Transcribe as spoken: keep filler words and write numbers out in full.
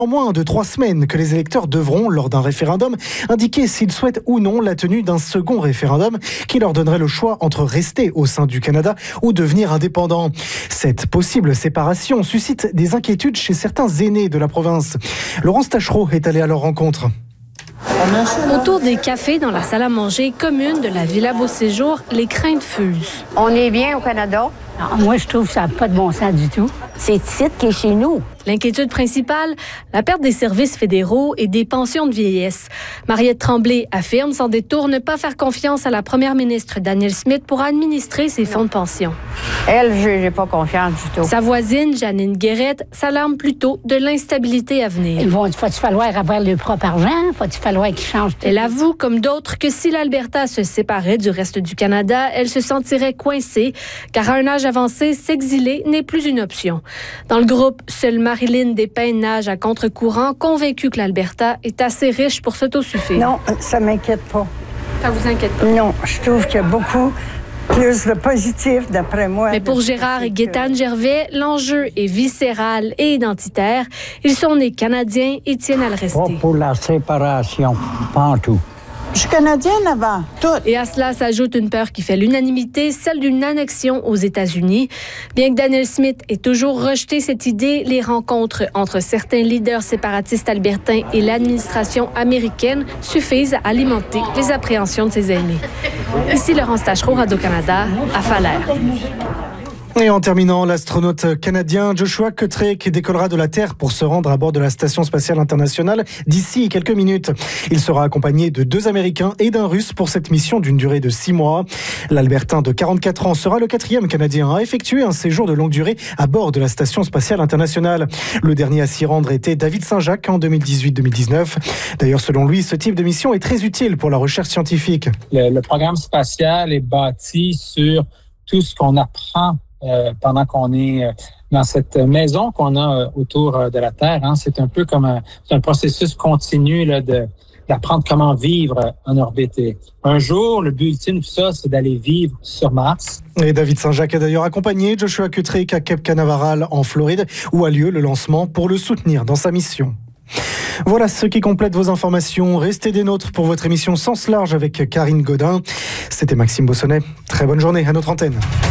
En moins de trois semaines que les électeurs devront, lors d'un référendum, indiquer s'ils souhaitent ou non la tenue d'un second référendum qui leur donnerait le choix entre rester au sein du Canada ou devenir indépendant. Cette possible séparation suscite des inquiétudes chez certains aînés de la province. Laurence Tachereau est allée à leur rencontre. Autour des cafés dans la salle à manger commune de la Villa Beau Séjour, les craintes fusent. On est bien au Canada. Non, moi, je trouve que ça n'a pas de bon sens du tout. C'est ici qui est chez nous. L'inquiétude principale, la perte des services fédéraux et des pensions de vieillesse. Mariette Tremblay affirme sans détour ne pas faire confiance à la première ministre Danielle Smith pour administrer ses fonds de pension. Elle, je n'ai pas confiance du tout. Sa voisine, Janine Guérette, s'alarme plutôt de l'instabilité à venir. Il va faut-il falloir avoir le propre argent? Faut-il falloir qu'ils changent? Elle avoue, comme d'autres, que si l'Alberta se séparait du reste du Canada, elle se sentirait coincée, car à un âge avancé, s'exiler n'est plus une option. Dans le groupe, seule Marilyn Despins nage à contre-courant, convaincue que l'Alberta est assez riche pour s'autosuffire. Non, ça m'inquiète pas. Ça vous inquiète pas? Non, je trouve qu'il y a beaucoup plus de positif, d'après moi. Mais pour Gérard et Gaétane Gervais, l'enjeu est viscéral et identitaire. Ils sont nés canadiens et tiennent à le rester. Pas pour la séparation, pas en tout. Je suis canadienne avant, tout. Et à cela s'ajoute une peur qui fait l'unanimité, celle d'une annexion aux États-Unis. Bien que Danielle Smith ait toujours rejeté cette idée, les rencontres entre certains leaders séparatistes albertains et l'administration américaine suffisent à alimenter les appréhensions de ses aînés. Ici Laurence Tachereau, Radio-Canada, à Falaire. Et en terminant, l'astronaute canadien Joshua Cuttrick décollera de la Terre pour se rendre à bord de la Station spatiale internationale d'ici quelques minutes. Il sera accompagné de deux Américains et d'un Russe pour cette mission d'une durée de six mois. L'Albertain de quarante-quatre ans sera le quatrième Canadien à effectuer un séjour de longue durée à bord de la Station spatiale internationale. Le dernier à s'y rendre était David Saint-Jacques en deux mille dix-huit deux mille dix-neuf. D'ailleurs, selon lui, ce type de mission est très utile pour la recherche scientifique. Le, le programme spatial est bâti sur tout ce qu'on apprend Euh, pendant qu'on est euh, dans cette maison qu'on a euh, autour euh, de la Terre. Hein. C'est un peu comme un, c'est un processus continu là, de, d'apprendre comment vivre en orbite. Et un jour, le but ultime de tout ça, c'est d'aller vivre sur Mars. Et David Saint-Jacques a d'ailleurs accompagné Joshua Cuttrick à Cape Canaveral en Floride, où a lieu le lancement pour le soutenir dans sa mission. Voilà ce qui complète vos informations. Restez des nôtres pour votre émission Sens Large avec Karine Godin. C'était Maxime Bossonnet. Très bonne journée à notre antenne.